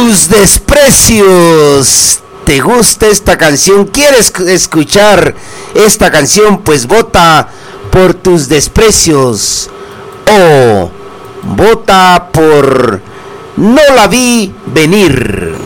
tus desprecios. ¿Te gusta esta canción? ¿Quieres escuchar esta canción? Pues vota por tus desprecios. O vota por No la vi venir.